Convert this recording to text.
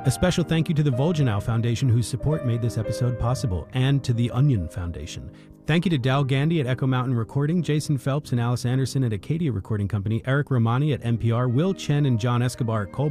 A special thank you to the Volgenau Foundation, whose support made this episode possible, and to the Onion Foundation. Thank you to Dal Gandy at Echo Mountain Recording, Jason Phelps and Alice Anderson at Acadia Recording Company, Eric Romani at NPR, Will Chen and John Escobar at Cole